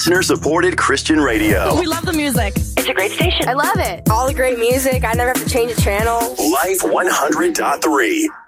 Listener-supported Christian radio. We love the music. It's a great station. I love it. All the great music. I never have to change a channel. Life 100.3.